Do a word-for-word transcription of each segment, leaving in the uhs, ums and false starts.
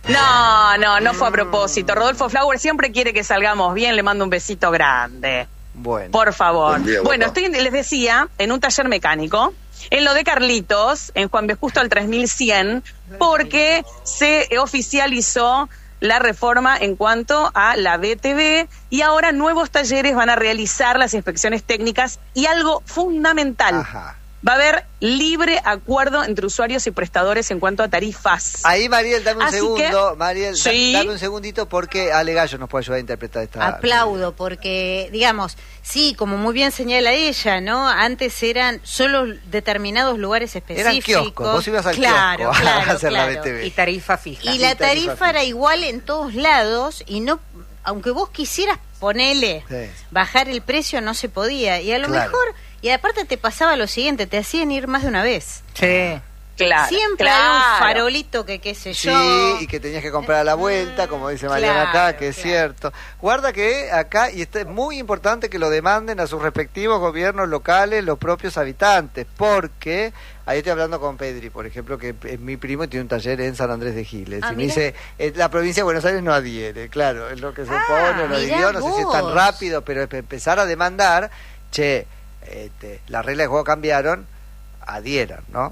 No, no, no fue a propósito. Rodolfo Flower siempre quiere que salgamos bien, le mando un besito grande. Bueno. Por favor. Buen día, bueno, guapa. estoy, les decía, en un taller mecánico, en lo de Carlitos, en Juan B. Justo al tres mil cien, porque se oficializó la reforma en cuanto a la B T V y ahora nuevos talleres van a realizar las inspecciones técnicas y algo fundamental. Ajá. Va a haber libre acuerdo entre usuarios y prestadores en cuanto a tarifas. Ahí, Mariel, dame un Así segundo. que, Mariel, da- sí. dame un segundito porque Ale Gallo nos puede ayudar a interpretar esta... Aplaudo, porque, digamos, sí, como muy bien señala ella, ¿no? Antes eran solo determinados lugares específicos. Eran kioscos, vos ibas al claro, kiosco a claro, hacer la claro. B T V. Y tarifa fija. Y la Y tarifa tarifa fija. era igual en todos lados y no, aunque vos quisieras ponerle, Sí. bajar el precio, no se podía. Y a lo Claro. mejor, y aparte te pasaba lo siguiente, te hacían ir más de una vez. Sí. Claro, Siempre claro. había un farolito que qué sé Sí, yo. y que tenías que comprar a la vuelta, como dice Mariana Claro, acá, que es claro. cierto. Guarda que acá, y esto es muy importante que lo demanden a sus respectivos gobiernos locales, los propios habitantes, porque ahí estoy hablando con Pedri, por ejemplo, que es mi primo y tiene un taller en San Andrés de Giles. Ah, y me mira. dice, eh, la provincia de Buenos Aires no adhiere, claro, es lo que se Ah, opone, lo mirá adhirió, no sé si es tan vos. rápido, pero es empezar a demandar, che, este, las reglas de juego cambiaron, adhieran, ¿no?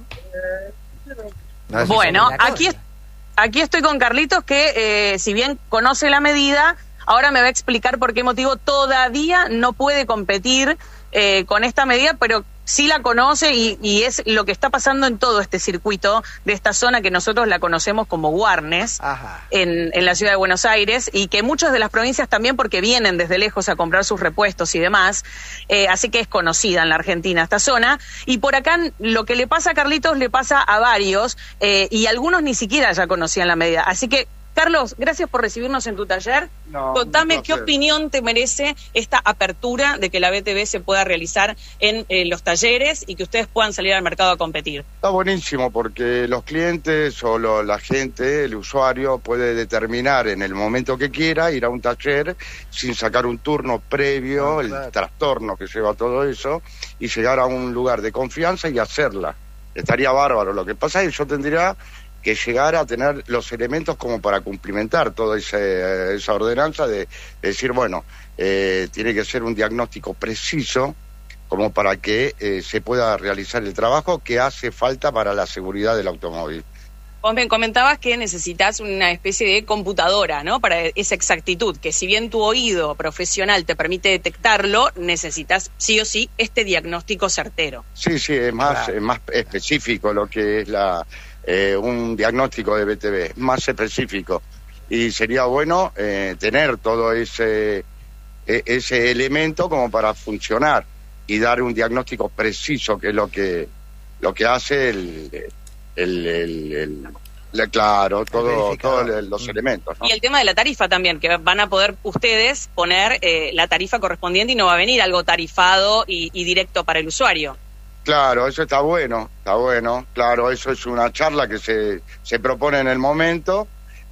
No es Bueno, una cosa. aquí, es- aquí estoy con Carlitos que, eh, si bien conoce la medida, ahora me va a explicar por qué motivo todavía no puede competir eh, con esta medida, pero sí la conoce y, y es lo que está pasando en todo este circuito de esta zona que nosotros la conocemos como Warnes. Ajá. En, en la ciudad de Buenos Aires y que muchas de las provincias también porque vienen desde lejos a comprar sus repuestos y demás, eh, así que es conocida en la Argentina esta zona y por acá lo que le pasa a Carlitos le pasa a varios eh, y algunos ni siquiera ya conocían la medida, así que Carlos, gracias por recibirnos en tu taller. No, Contame un qué placer. opinión te merece esta apertura de que la B T V se pueda realizar en eh, los talleres y que ustedes puedan salir al mercado a competir. Está buenísimo porque los clientes o lo- la gente, el usuario, puede determinar en el momento que quiera ir a un taller sin sacar un turno previo, Ah, el claro. trastorno que lleva todo eso, y llegar a un lugar de confianza y hacerla. Estaría bárbaro. Lo que pasa es que yo tendría que llegar a tener los elementos como para cumplimentar toda ese, esa ordenanza de, de decir, bueno, eh, tiene que ser un diagnóstico preciso como para que eh, se pueda realizar el trabajo que hace falta para la seguridad del automóvil. Vos me comentabas que necesitas una especie de computadora, ¿no? Para esa exactitud, que si bien tu oído profesional te permite detectarlo, necesitas sí o sí este diagnóstico certero. Sí, sí, es más, Claro. es más específico lo que es la eh, un diagnóstico de B T V, más específico. Y sería bueno eh, tener todo ese, e- ese elemento como para funcionar y dar un diagnóstico preciso, que es lo que, lo que hace el... el, el, el- la- claro, todo, verificador. todos los elementos, ¿no? Y el tema de la tarifa también, que van a poder ustedes poner eh, la tarifa correspondiente y no va a venir algo tarifado y, y directo para el usuario. Claro, eso está bueno, está bueno, claro, eso es una charla que se, se propone en el momento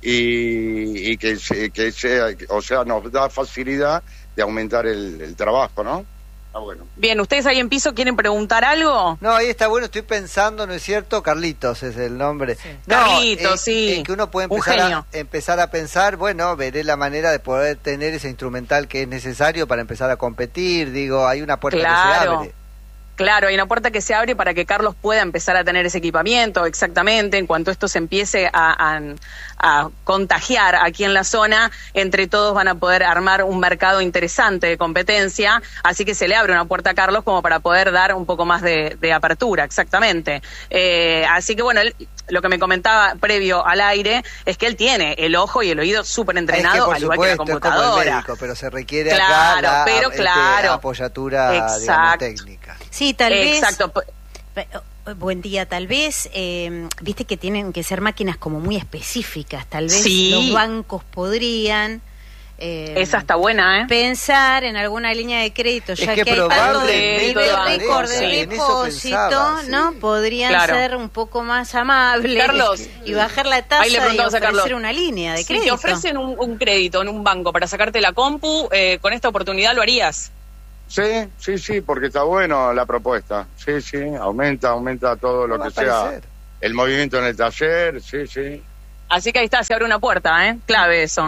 y, y que, se, que sea, o sea, nos da facilidad de aumentar el, el trabajo, ¿no? Está bueno. Bien, ¿ustedes ahí en piso quieren preguntar algo? No, ahí está bueno, estoy pensando, ¿no es cierto? Carlitos es el nombre. No, Carlitos, en- sí. en que uno puede Un empezar a, genio. empezar a pensar, bueno, veré la manera de poder tener ese instrumental que es necesario para empezar a competir, digo, hay una puerta que se Claro. abre. Claro, hay una puerta que se abre para que Carlos pueda empezar a tener ese equipamiento, exactamente, en cuanto esto se empiece a, a, a contagiar aquí en la zona, entre todos van a poder armar un mercado interesante de competencia, así que se le abre una puerta a Carlos como para poder dar un poco más de, de apertura, exactamente. Eh, así que bueno, él, lo que me comentaba previo al aire es que él tiene el ojo y el oído súper Es que, entrenado, por al igual que la supuesto, es como el computadora. médico, pero se requiere Claro, acá la pero este, claro. apoyatura, digamos, Exacto. técnica. Sí, tal vez. Exacto. Pe- Buen día, tal vez, eh, viste que tienen que ser máquinas como muy específicas, tal vez Sí. los bancos podrían eh, Esa está buena, ¿eh? pensar en alguna línea de crédito, Es ya que que, hay tanto de, probablemente de lo récord haré, de sí. En eso depósito, pensaba, sí. ¿no? Podrían Claro. ser un poco más amables Carlos, y bajar la tasa ahí le y preguntamos a ofrecer Carlos. una línea de Si crédito. te ofrecen un, un crédito en un banco para sacarte la compu, eh, con esta oportunidad lo harías. Sí, sí, sí, porque está bueno la propuesta. Sí, sí, aumenta, aumenta todo lo Va a que sea aparecer. el movimiento en el taller, sí, sí. Así que ahí está, se abre una puerta, ¿eh? Clave eso.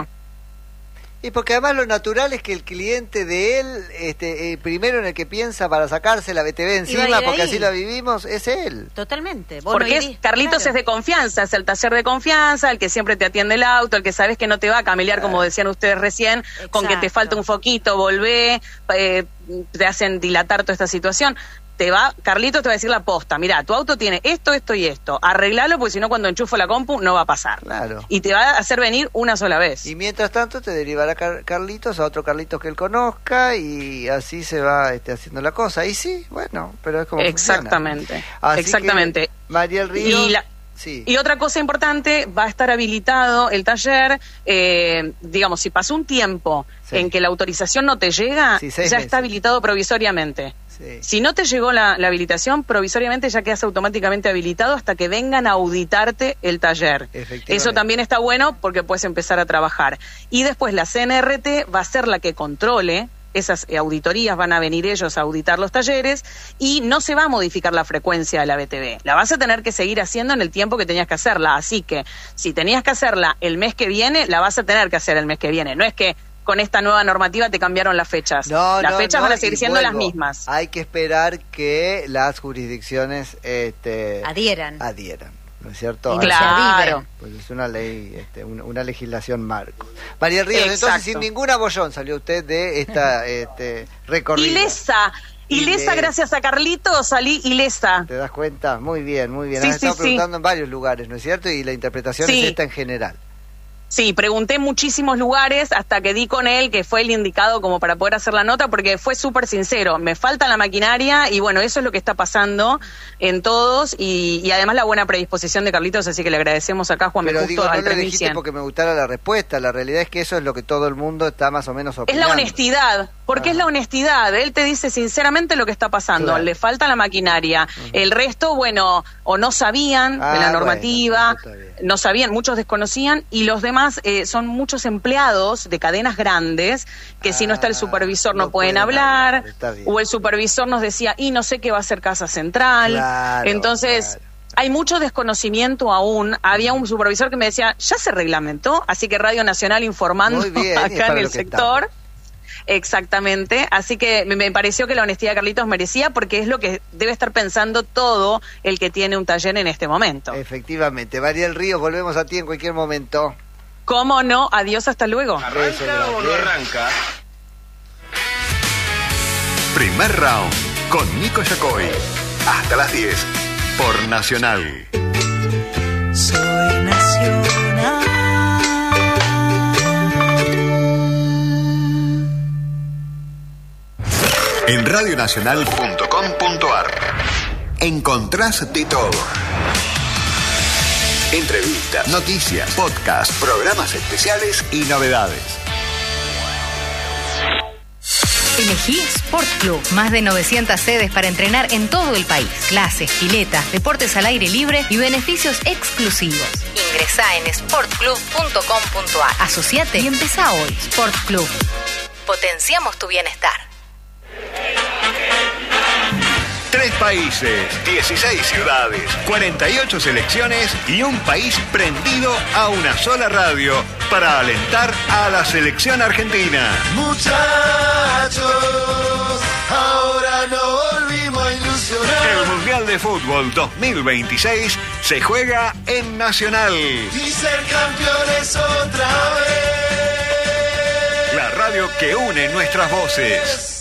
Y porque además lo natural es que el cliente de él, este, eh, primero en el que piensa para sacarse la B T V encima, porque así la vivimos, es él. Totalmente. Vos Porque no es, irís, Carlitos claro. es de confianza, es el taller de confianza, el que siempre te atiende el auto, el que sabes que no te va a camelear, como decían ustedes recién, Exacto. con que te falta un foquito, volvé, eh, te hacen dilatar toda esta situación. Te va, Carlitos te va a decir la posta, mirá, tu auto tiene esto, esto y esto, arreglalo porque si no cuando enchufo la compu no va a pasar. Claro. Y te va a hacer venir una sola vez. Y mientras tanto te derivará Car Carlitos a otro Carlitos que él conozca y así se va este, haciendo la cosa. Y sí, bueno, pero es como Exactamente, Así exactamente. Que, María del Río... Y la, Sí. Y otra cosa importante, va a estar habilitado el taller, eh, digamos, si pasó un tiempo sí. en que la autorización no te llega, sí, ya meses. está habilitado provisoriamente. Sí. Si no te llegó la, la habilitación, provisoriamente ya quedas automáticamente habilitado hasta que vengan a auditarte el taller. Eso también está bueno porque puedes empezar a trabajar. Y después la C N R T va a ser la que controle. Esas auditorías van a venir ellos a auditar los talleres y no se va a modificar la frecuencia de la B T V. La vas a tener que seguir haciendo en el tiempo que tenías que hacerla. Así que si tenías que hacerla el mes que viene, la vas a tener que hacer el mes que viene. No es que con esta nueva normativa te cambiaron las fechas. No, las no, fechas no, van a seguir siendo vuelvo. las mismas. Hay que esperar que las jurisdicciones este, adhieran. adhieran. ¿No es cierto? Claro. Pues es una ley, este, una, una legislación marco. María Ríos, Exacto. entonces sin ningún abollón salió usted de esta este, recorrida. Ilesa, ilesa, Ilesa. Gracias a Carlitos salí ilesa. ¿Te das cuenta? Muy bien, muy bien. Sí, Has sí, estado sí. preguntando en varios lugares, ¿no es cierto? Y la interpretación Sí. es esta en general. Sí, pregunté en muchísimos lugares hasta que di con él, que fue el indicado como para poder hacer la nota, porque fue súper sincero. Me falta la maquinaria y bueno, eso es lo que está pasando en todos y, y además la buena predisposición de Carlitos, así que le agradecemos acá, Juan, Pero justo digo, no al lo tres mil dijiste cien. porque me gustara la respuesta. La realidad es que eso es lo que todo el mundo está más o menos Es opinando. la honestidad, porque Ah. es la honestidad. Él te dice sinceramente lo que está pasando. Claro. Le falta la maquinaria. Uh-huh. El resto, bueno, o no sabían ah, de la normativa, bueno, no sabían, muchos desconocían, y los demás eh, son muchos empleados de cadenas grandes que ah, si no está el supervisor no, no pueden, pueden hablar, hablar o el supervisor nos decía, y no sé qué va a hacer Casa Central. Claro, Entonces... Claro. Hay mucho desconocimiento aún. Había un supervisor que me decía, ya se reglamentó, así que Radio Nacional informando bien, acá en el sector. Estamos. Exactamente. Así que me, me pareció que la honestidad de Carlitos merecía, porque es lo que debe estar pensando todo el que tiene un taller en este momento. Efectivamente. María del Río, volvemos a ti en cualquier momento. ¿Cómo no? Adiós, hasta luego. ¿Arranca o no arranca? Primer round con Nico Yacoy. Hasta las diez. Por Nacional. Soy Nacional. En radio nacional punto com punto a r encontrás de todo. Entrevistas, noticias, podcasts, programas especiales y novedades. Elegí Sport Club. Más de novecientas sedes para entrenar en todo el país. Clases, piletas, deportes al aire libre y beneficios exclusivos. Ingresá en sport club punto com punto a r. Asociate y empezá hoy. Sport Club. Potenciamos tu bienestar. Tres países, dieciséis ciudades, cuarenta y ocho selecciones y un país prendido a una sola radio para alentar a la selección argentina. Muchachos, ahora no volvimos a ilusionar. El Mundial de Fútbol dos mil veintiséis se juega en Nacional. Y ser campeones otra vez. La radio que une nuestras voces.